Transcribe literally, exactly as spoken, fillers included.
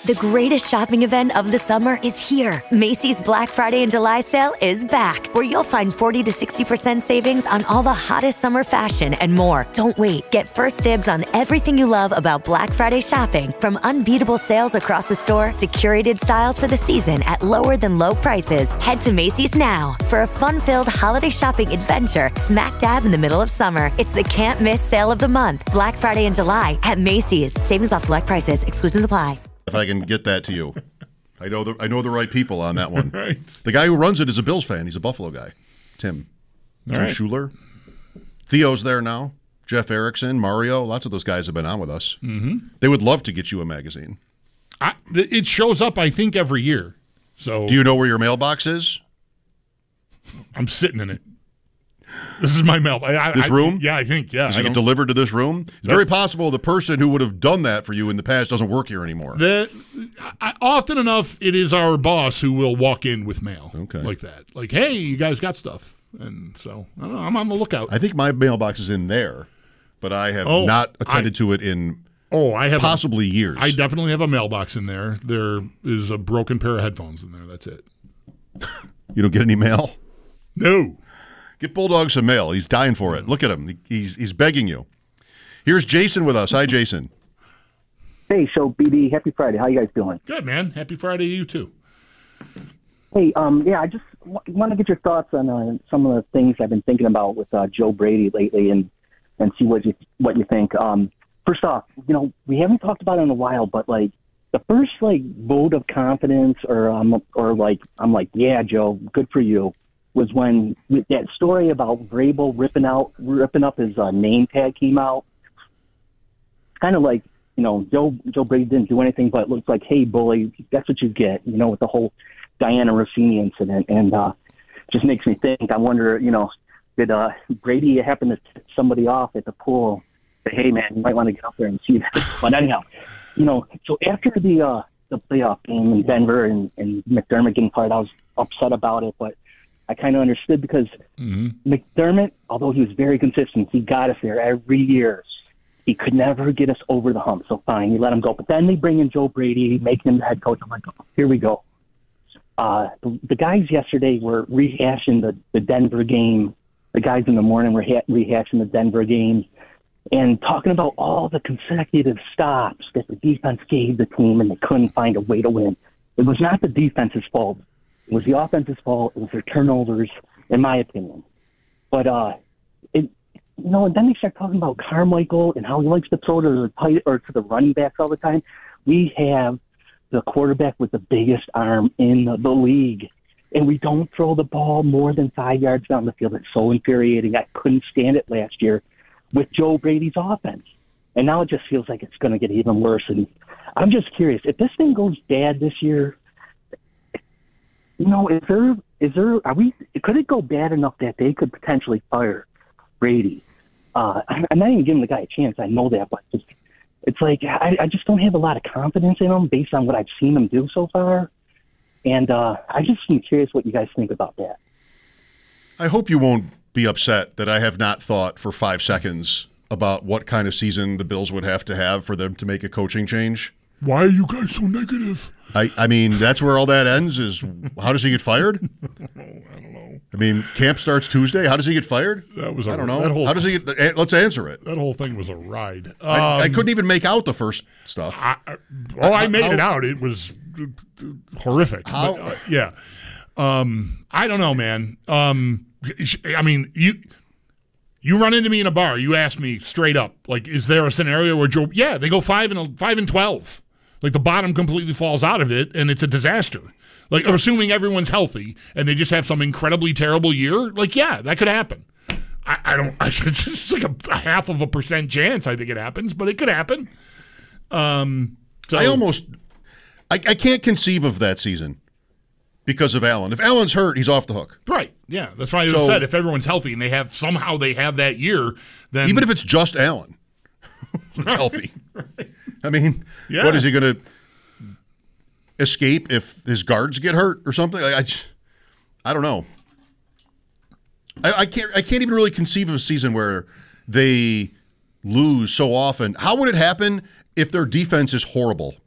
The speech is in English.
The greatest shopping event of the summer is here. Macy's Black Friday and July sale is back, where you'll find forty to sixty percent savings on all the hottest summer fashion and more. Don't wait. Get first dibs on everything you love about Black Friday shopping, from unbeatable sales across the store to curated styles for the season at lower than low prices. Head to Macy's now for a fun-filled holiday shopping adventure smack dab in the middle of summer. It's the can't-miss sale of the month, Black Friday and July at Macy's. Savings off select prices. Exclusions apply. If I can get that to you. I know the I know the right people on that one. Right. The guy who runs it is a Bills fan. He's a Buffalo guy. Tim. All Tim right. Schuler. Theo's there now. Jeff Erickson, Mario. Lots of those guys have been on with us. Mm-hmm. They would love to get you a magazine. I, it shows up, I think, every year. So do you know where your mailbox is? I'm sitting in it. This is my mail. I, This I, room? Yeah, I think, yeah. Does I it get don't- delivered to this room? It's Yep. very possible the person who would have done that for you in the past doesn't work here anymore. The, I, often enough, it is our boss who will walk in with mail Okay. like that. Like, hey, you guys got stuff. And so I don't know, I'm on the lookout. I think my mailbox is in there, but I have Oh, not attended I- to it in oh, I have possibly years. A, I definitely have a mailbox in there. There is a broken pair of headphones in there. That's it. You don't get any mail? No. Get Bulldog some mail. He's dying for it. Look at him. He- He's he's begging you. Here's Jason with us. Hi, Jason. Hey, so B B, happy Friday. How you guys doing? Good, man. Happy Friday to you, too. Hey, um, yeah, I just w- want to get your thoughts on uh, some of the things I've been thinking about with uh, Joe Brady lately, and and see what you what you think. Um, first off, you know, we haven't talked about it in a while, but like the first like vote of confidence, or um, or like I'm like, yeah, Joe, good for you, was when that story about Vrabel ripping out ripping up his uh, name tag came out. It's kind of like, you know, Joe Joe Brady didn't do anything, but it looks like, hey, bully, that's what you get, you know, with the whole Diana Rossini incident, and uh, just makes me think. I wonder, you know, did uh, Brady happen to tip somebody off at the pool? Say, hey, man, you might want to get up there and see that. But anyhow, you know, so after the uh, the playoff game in Denver and, and McDermott getting fired, I was upset about it, but I kind of understood because Mm-hmm. McDermott, although he was very consistent, he got us there every year. He could never get us over the hump, so fine, you let him go. But then they bring in Joe Brady, make him the head coach. I'm like, oh, here we go. Uh, the, the guys yesterday were rehashing the, the Denver game. The guys in the morning were ha- rehashing the Denver game and talking about all the consecutive stops that the defense gave the team, and they couldn't find a way to win. It was not the defense's fault. It was the offense's fault. It was their turnovers, in my opinion. But, uh, it, you know, and then they start talking about Carmichael and how he likes to throw to the tight or to the running backs all the time. We have the quarterback with the biggest arm in the, the league, and we don't throw the ball more than five yards down the field. It's so infuriating. I couldn't stand it last year with Joe Brady's offense, and now it just feels like it's going to get even worse. And I'm just curious, if this thing goes bad this year, you know, is there is there are we could it go bad enough that they could potentially fire Brady? Uh, I'm not even giving the guy a chance. I know that, but just, it's like I, I just don't have a lot of confidence in him based on what I've seen him do so far. And uh, I just am curious what you guys think about that. I hope you won't be upset that I have not thought for five seconds about what kind of season the Bills would have to have for them to make a coaching change. Why are you guys so negative? I, I mean, that's where all that ends is how does he get fired? I don't know. I mean, camp starts Tuesday. How does he get fired? That was a, I don't know. That whole, How does he get – let's answer it. That whole thing was a ride. Um, I, I couldn't even make out the first stuff. I, I, oh, I made How- it out. It was horrific. How- But, uh, yeah. Um, I don't know, man. Um, I mean, you you run into me in a bar. You ask me straight up, like, is there a scenario where Joe? Yeah, they go five and five and twelve. Like the bottom completely falls out of it, and it's a disaster. Like, assuming everyone's healthy and they just have some incredibly terrible year. Like, yeah, that could happen. I, I don't. I, it's just like a, a half of a percent chance. I think it happens, but it could happen. Um, so I almost I, – I can't conceive of that season because of Allen. If Allen's hurt, he's off the hook. Right. Yeah, that's why I So- said if everyone's healthy and they have somehow they have that year, then Even if it's just Allen, it's healthy. Right. I mean, Yeah. what is he going to escape if his guards get hurt or something? I, I, just- I don't know. I, I can't. I can't even really conceive of a season where they lose so often. How would it happen if their defense is horrible